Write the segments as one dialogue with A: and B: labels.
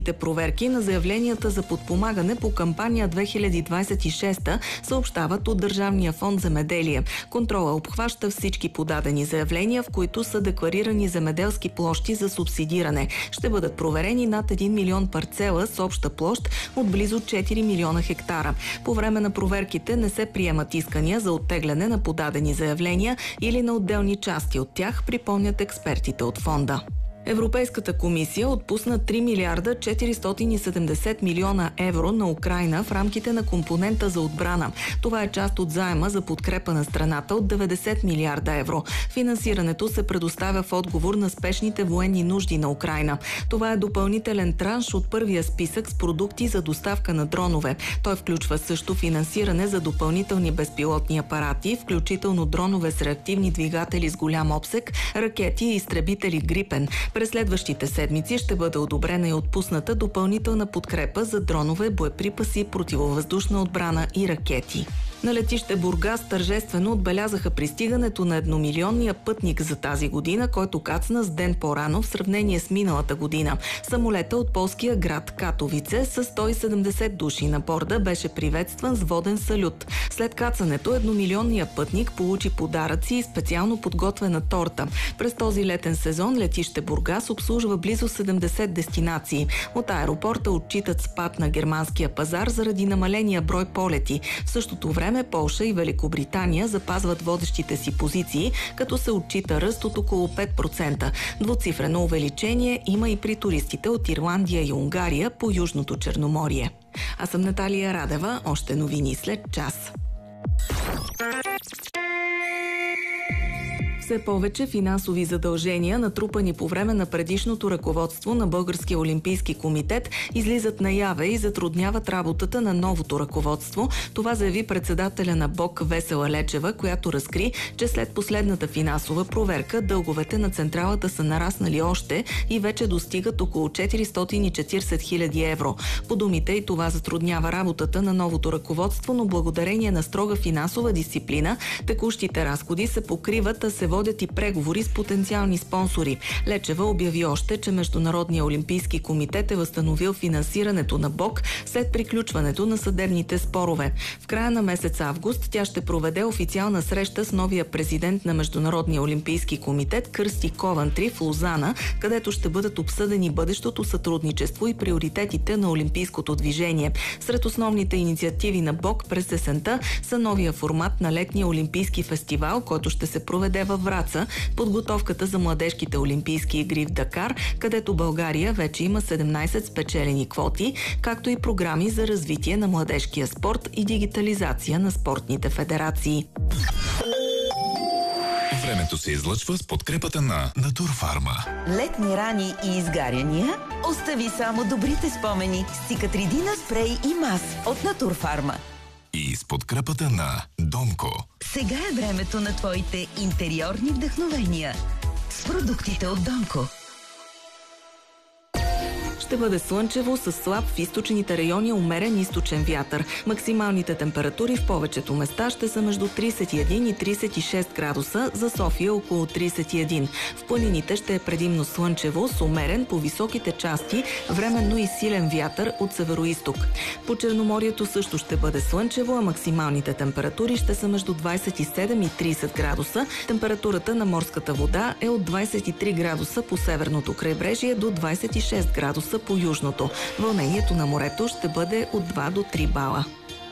A: Проверки на заявленията за подпомагане по кампания 2026 съобщават от Държавния фонд земеделие. Контрола обхваща всички подадени заявления, в които са декларирани земеделски площи за субсидиране. Ще бъдат проверени над 1 милион парцела с обща площ от близо 4 милиона хектара. По време на проверките не се приемат искания за оттегляне на подадени заявления или на отделни части от тях, припомнят експертите от фонда. Европейската комисия отпусна 3 милиарда 470 милиона евро на Украйна в рамките на компонента за отбрана. Това е част от заема за подкрепа на страната от 90 милиарда евро. Финансирането се предоставя в отговор на спешните военни нужди на Украйна. Това е допълнителен транш от първия списък с продукти за доставка на дронове. Той включва също финансиране за допълнителни безпилотни апарати, включително дронове с реактивни двигатели с голям обсег, ракети и изтребители Грипен. През следващите седмици ще бъде одобрена и отпусната допълнителна подкрепа за дронове, боеприпаси, противовъздушна отбрана и ракети. На летище Бургас тържествено отбелязаха пристигането на едномилионния пътник за тази година, който кацна с ден по-рано в сравнение с миналата година. Самолета от полския град Катовице с 170 души на борда беше приветстван с воден салют. След кацането едномилионният пътник получи подаръци и специално подготвена торта. През този летен сезон летище Бургас обслужва близо 70 дестинации. От аеропорта отчитат спад на германския пазар заради намаления брой полети. В същото време Полша и Великобритания запазват водещите си позиции, като се отчита ръст от около 5%. Двуцифрено увеличение има и при туристите от Ирландия и Унгария по Южното Черноморие. Аз съм Наталия Радева, още новини след час. Все повече финансови задължения, натрупани по време на предишното ръководство на Българския олимпийски комитет, излизат наяве и затрудняват работата на новото ръководство. Това заяви председателя на БОК Весела Лечева, която разкри, че след последната финансова проверка дълговете на централата са нараснали още и вече достигат около 440 хиляди евро. По думите и това затруднява работата на новото ръководство, но благодарение на строга финансова дисциплина, текущите разходи се покриват, а се водят и преговори с потенциални спонсори. Лечева обяви още, че Международният олимпийски комитет е възстановил финансирането на БОК след приключването на съдебните спорове. В края на месец август тя ще проведе официална среща с новия президент на Международния олимпийски комитет Кърсти Ковантри в Лозана, където ще бъдат обсъдени бъдещото сътрудничество и приоритетите на олимпийското движение. Сред основните инициативи на БОК през есента са новия формат на летния олимпийски фестивал, който ще се проведе във Враца, подготовката за младежките олимпийски игри в Дакар, където България вече има 17 спечелени квоти, както и програми за развитие на младежкия спорт и дигитализация на спортните федерации.
B: Времето се излъчва с подкрепата на Натурфарма.
C: Летни рани и изгаряния? Остави само добрите спомени с Цикатридина спрей и мас от Натурфарма.
B: И с подкрепата на Донко.
C: Сега е времето на твоите интериорни вдъхновения с продуктите от Донко.
A: Ще бъде слънчево с слаб в източните райони умерен източен вятър. Максималните температури в повечето места ще са между 31 и 36 градуса, за София около 31. В планините ще е предимно слънчево с умерен по високите части, временно и силен вятър от североизток. По Черноморието също ще бъде слънчево, а максималните температури ще са между 27 и 30 градуса. Температурата на морската вода е от 23 градуса по северното крайбрежие до 26 градуса по южното. Вълнението на морето ще бъде от 2 до 3 бала.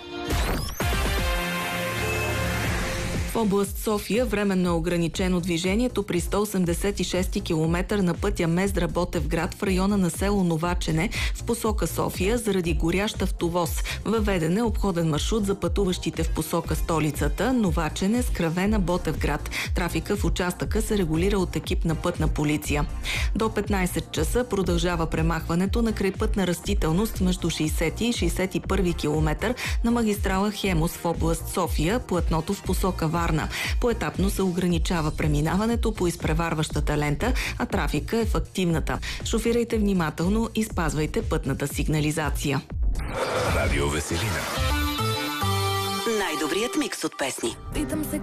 A: В област София временно е ограничено движението при 186 км на пътя Мездра-Ботевград в района на село Новачене в посока София заради горящ автовоз. Въведен е обходен маршрут за пътуващите в посока столицата Новачене, Скравена, Ботевград. Трафика в участъка се регулира от екип на пътна полиция. До 15 часа продължава премахването на крайпътна растителност между 60 и 61 км на магистрала Хемус в област София, платното в посока Варна. Поетапно се ограничава преминаването по изпреварващата лента, а трафика е в активната. Шофирайте внимателно и спазвайте пътната сигнализация.
B: Радио Веселина.
C: Най-добрият микс от песни.